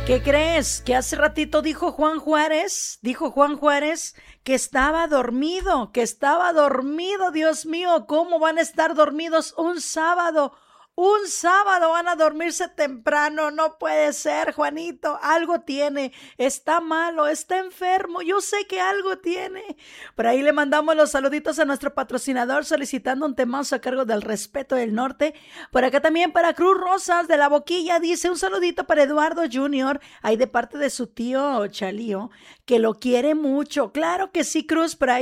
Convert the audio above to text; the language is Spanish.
¿Qué crees? Que hace ratito dijo Juan Juárez, que estaba dormido, Dios mío, ¿cómo van a estar dormidos un sábado? Un sábado van a dormirse temprano, no puede ser, Juanito, algo tiene, está malo, está enfermo, yo sé que algo tiene. Por ahí le mandamos los saluditos a nuestro patrocinador solicitando un temazo a cargo del Respeto del Norte. Por acá también para Cruz Rosas de la Boquilla dice un saludito para Eduardo Junior, ahí de parte de su tío Chalío, que lo quiere mucho. Claro que sí, Cruz, por ahí